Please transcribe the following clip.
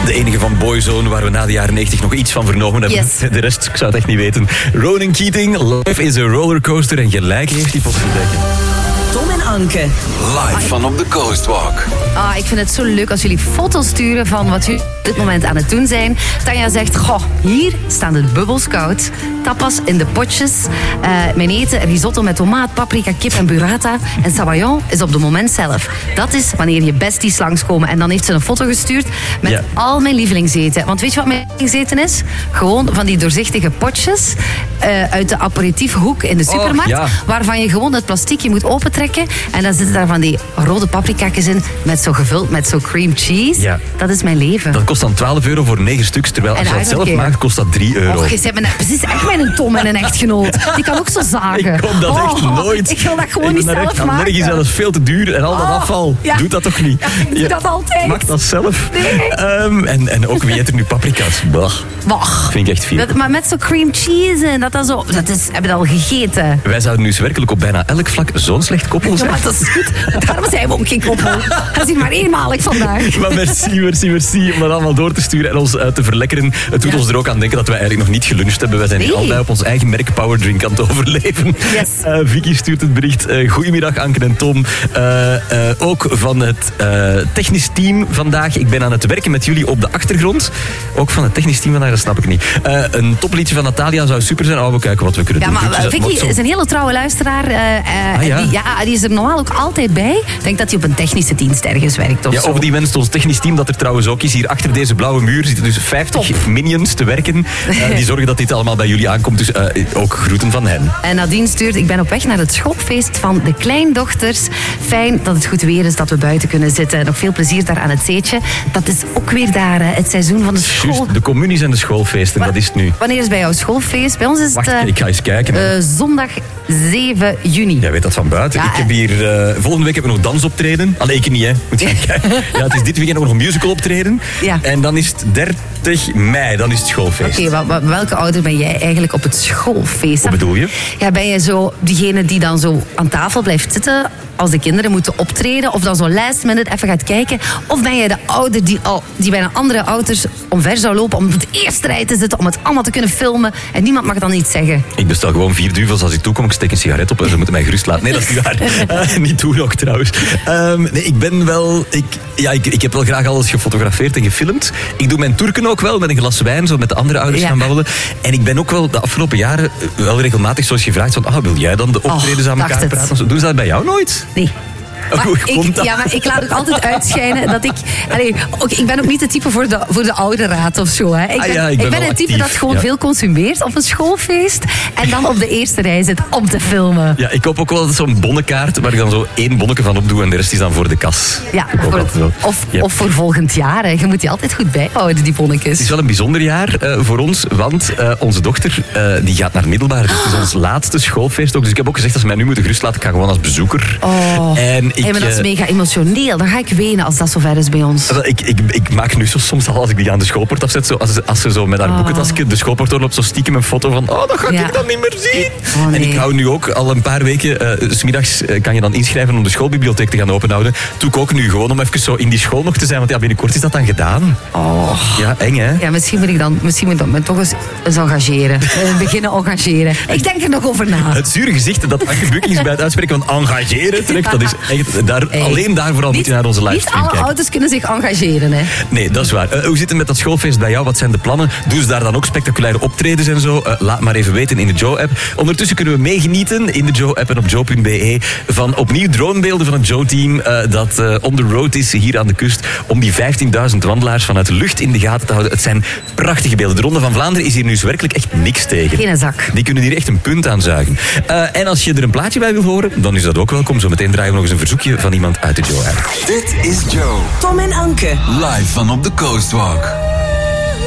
De enige van Boyzone waar we na de jaren 90 nog iets van vernomen hebben. Yes. De rest, ik zou het echt niet weten. Ronan Keating, Life is a Rollercoaster. En gelijk heeft hij potverdekken. Tom en Anke. Live van op de Coastwalk. Ik vind het zo leuk als jullie foto's sturen van wat jullie op dit moment aan het doen zijn. Tanja zegt, goh, hier staan de bubbels koud. Tapas in de potjes. Mijn eten, risotto met tomaat, paprika, kip en burrata. En sabayon is op het moment zelf. Dat is wanneer je besties langskomen. En dan heeft ze een foto gestuurd met al mijn lievelingseten. Want weet je wat mijn lievelingseten is? Gewoon van die doorzichtige potjes uit de aperitiefhoek in de supermarkt. Waarvan je gewoon het plastiekje moet opentrekken. En dan zitten daar van die rode paprika's in met zo gevuld met zo cream cheese. Ja. Dat is mijn leven. Dat kost dan €12 voor 9 stuks. Terwijl als je dat zelf maakt, kost dat €3. Och, ze hebben precies echt mijn Tom en een echtgenoot. Die kan ook zo zagen. Ik kom dat echt nooit. Ik wil dat gewoon niet zelf maken. Allergisch, dat is veel te duur. En al dat afval, doe dat toch niet? Ja, ik doe dat altijd. Maak dat zelf. Nee. En ook wie eet er nu paprika's? Bah. Vind ik echt veel. Maar met zo cream cheese en hebben we al gegeten. Wij zouden nu eens werkelijk op bijna elk vlak zo'n slecht koppel zijn. Ja, maar dat is goed. Daarom zijn we ook geen koppel. Dat is hier maar eenmalig vandaag. Maar merci om dat allemaal door te sturen en ons te verlekkeren. Het doet ons er ook aan denken dat wij eigenlijk nog niet geluncht hebben. Wij zijn hier allebei op ons eigen merk Powerdrink aan het overleven. Yes. Vicky stuurt het bericht. Goedemiddag Anke en Tom. Ook van het technisch team vandaag. Ik ben aan het werken met jullie op de achtergrond. Ook van het technisch team vandaag, dat snap ik niet. Een topliedje van Natalia zou super zijn. We kijken wat we kunnen doen. Ja, maar Vicky is een hele trouwe luisteraar. Die is er normaal ook altijd bij. Ik denk dat hij op een technische dienst ergens werkt of zo. Of die wenst ons technisch team, dat er trouwens ook is. Hier achter deze blauwe muur zitten dus 50 minions te werken. Die zorgen dat dit allemaal bij jullie aankomt. Dus ook groeten van hen. En Nadine stuurt, ik ben op weg naar het schoolfeest van de kleindochters. Fijn dat het goed weer is, dat we buiten kunnen zitten. Nog veel plezier daar aan het zeetje. Dat is ook weer daar het seizoen van de school. Juist, de communies en de schoolfeesten, dat is het nu. Wanneer is bij jou schoolfeest? Bij ons is het... ik ga eens kijken. Zondag 7 juni. Jij weet dat van buiten. Ik heb hier... volgende week hebben we nog dansoptreden. Allee, ik niet, hè. Moet gaan kijken. Ja, het is dit weekend nog een musical optreden. Ja. En dan is het 30 mei, dan is het schoolfeest. Oké, welke ouder ben jij eigenlijk op het schoolfeest? Wat bedoel je? Ja, ben je zo diegene die dan zo aan tafel blijft zitten als de kinderen moeten optreden, of dan zo last minute even gaat kijken? Of ben jij de ouder die bij een andere ouders omver zou lopen om op de eerste rij te zitten, om het allemaal te kunnen filmen en niemand mag dan iets zeggen? Ik bestel gewoon 4 duvels als ik toekom, ik steek een sigaret op en ze moeten mij gerust laten. Nee, dat is niet waar. Niet doen ook trouwens. Nee, ik ben wel... Ik heb wel graag alles gefotografeerd en gefilmd. Ik doe mijn toerken ook wel met een glas wijn, zo met de andere ouders gaan babbelen. En ik ben ook wel de afgelopen jaren wel regelmatig zoals gevraagd van, wil jij dan de optredens aan elkaar praten? Doen ze dat bij jou nooit? Nee. Maar ik laat ook altijd uitschijnen dat ik... ik ben ook niet het type voor de ouderraad of zo. Hè. Ik ben het type dat gewoon veel consumeert op een schoolfeest en dan op de eerste rij zit om te filmen. Ja, ik koop ook wel zo'n bonnenkaart waar ik dan zo 1 bonnetje van opdoe en de rest is dan voor de kas. Ja, of voor volgend jaar. Hè. Je moet die altijd goed bijhouden, die bonnetjes. Het is wel een bijzonder jaar voor ons, want onze dochter die gaat naar middelbaar. Dus het is ons laatste schoolfeest ook. Dus ik heb ook gezegd, als ze mij nu moeten gerust laten, ik ga gewoon als bezoeker. Maar dat is mega emotioneel. Dan ga ik wenen als dat zover is bij ons. Ik maak nu zo soms al, als ik die aan de schoolpoort afzet, zo, als ze zo met haar boekentasje de schoolpoort doorloopt, zo stiekem een foto van, dat ga ik dan niet meer zien. Nee. En ik hou nu ook al een paar weken, 's middags kan je dan inschrijven om de schoolbibliotheek te gaan openhouden. Doe ik ook nu gewoon om even zo in die school nog te zijn, want binnenkort is dat dan gedaan. Ja, eng hè? Ja, misschien moet ik me toch eens engageren. Beginnen engageren. Ik denk er nog over na. Het zure gezicht dat Anke Bukkings bij het uitspreken van engageren trekt, dat is echt... Alleen daarvoor al moet je naar onze livestream kijken. Niet alle ouders kunnen zich engageren, hè? Nee, dat is waar. Hoe zit het met dat schoolfeest bij jou? Wat zijn de plannen? Doen ze daar dan ook spectaculaire optredens en zo? Laat maar even weten in de Joe-app. Ondertussen kunnen we meegenieten in de Joe-app en op joe.be van opnieuw dronebeelden van het Joe-team dat on the road is hier aan de kust om die 15.000 wandelaars vanuit de lucht in de gaten te houden. Het zijn prachtige beelden. De Ronde van Vlaanderen is hier nu werkelijk echt niks tegen. Geen zak. Die kunnen hier echt een punt aan zuigen. En als je er een plaatje bij wil horen, dan is dat ook welkom. Zometeen draaien we nog eens een verzoekje van iemand uit de Joe-app. Dit is Joe. Tom en Anke. Live van op de Coastwalk.